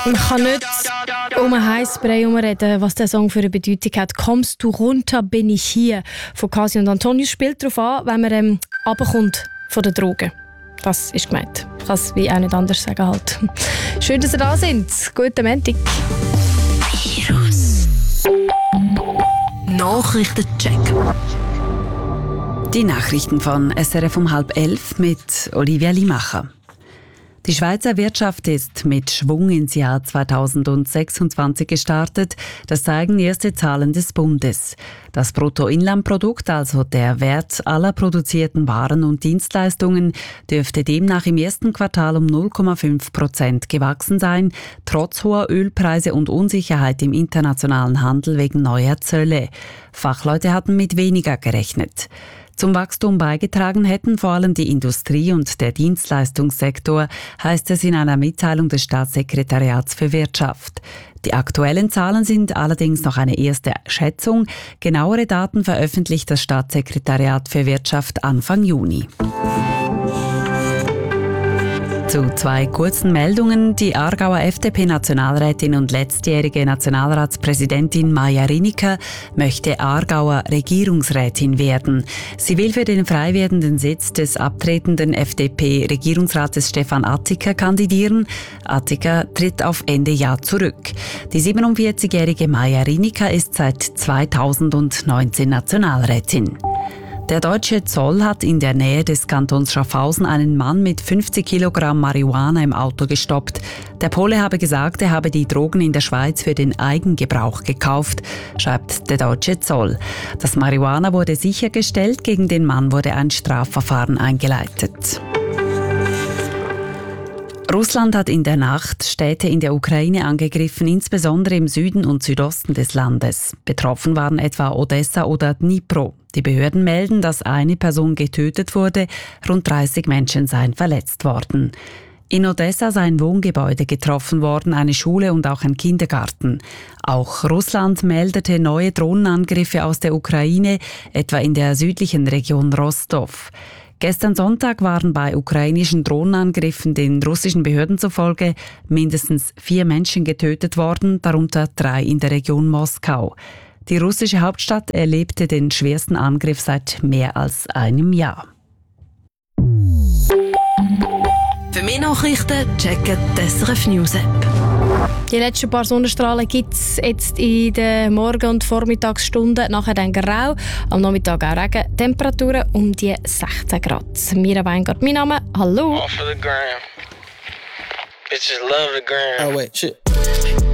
Man kann nicht um ein Highspray herumreden, was der Song für eine Bedeutung hat. «Kommst du runter, bin ich hier» von Kasi und Antonius spielt darauf an, wenn man runterkommt von den Drogen. Das ist gemeint. Ich kann es wie auch nicht anders sagen. Halt. Schön, dass ihr da sind. Guten Montag. Virus Nachrichtencheck. Die Nachrichten von SRF um 10:30 mit Olivia Limacher. Die Schweizer Wirtschaft ist mit Schwung ins Jahr 2026 gestartet. Das zeigen erste Zahlen des Bundes. Das Bruttoinlandprodukt, also der Wert aller produzierten Waren und Dienstleistungen, dürfte demnach im ersten Quartal um 0,5% gewachsen sein, trotz hoher Ölpreise und Unsicherheit im internationalen Handel wegen neuer Zölle. Fachleute hatten mit weniger gerechnet. Zum Wachstum beigetragen hätten vor allem die Industrie- und der Dienstleistungssektor, heißt es in einer Mitteilung des Staatssekretariats für Wirtschaft. Die aktuellen Zahlen sind allerdings noch eine erste Schätzung. Genauere Daten veröffentlicht das Staatssekretariat für Wirtschaft Anfang Juni. Zu zwei kurzen Meldungen. Die Aargauer FDP-Nationalrätin und letztjährige Nationalratspräsidentin Maja Riniker möchte Aargauer Regierungsrätin werden. Sie will für den frei werdenden Sitz des abtretenden FDP-Regierungsrates Stefan Attiker kandidieren. Attiker tritt auf Ende Jahr zurück. Die 47-jährige Maja Riniker ist seit 2019 Nationalrätin. Der deutsche Zoll hat in der Nähe des Kantons Schaffhausen einen Mann mit 50 Kilogramm Marihuana im Auto gestoppt. Der Pole habe gesagt, er habe die Drogen in der Schweiz für den Eigengebrauch gekauft, schreibt der deutsche Zoll. Das Marihuana wurde sichergestellt, gegen den Mann wurde ein Strafverfahren eingeleitet. Russland hat in der Nacht Städte in der Ukraine angegriffen, insbesondere im Süden und Südosten des Landes. Betroffen waren etwa Odessa oder Dnipro. Die Behörden melden, dass eine Person getötet wurde, rund 30 Menschen seien verletzt worden. In Odessa sei ein Wohngebäude getroffen worden, eine Schule und auch ein Kindergarten. Auch Russland meldete neue Drohnenangriffe aus der Ukraine, etwa in der südlichen Region Rostov. Gestern Sonntag waren bei ukrainischen Drohnenangriffen den russischen Behörden zufolge mindestens 4 Menschen getötet worden, darunter 3 in der Region Moskau. Die russische Hauptstadt erlebte den schwersten Angriff seit mehr als einem Jahr. Für mehr Nachrichten checken die SRF News App. Die letzten paar Sonnenstrahlen gibt es jetzt in den Morgen- und Vormittagsstunden, nachher dann grau, am Nachmittag auch Regen, Temperaturen um die 16 Grad. Mira Weingart, mein Name, hallo. Off of the gram. Bitches love the gram. Oh wait, shit.